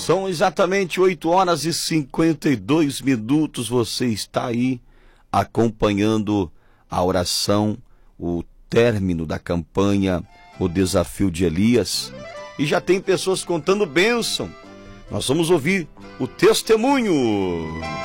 São exatamente 8h52. Você está aí acompanhando a oração, o término da campanha, o desafio de Elias. E já tem pessoas contando bênção. Nós vamos ouvir o testemunho.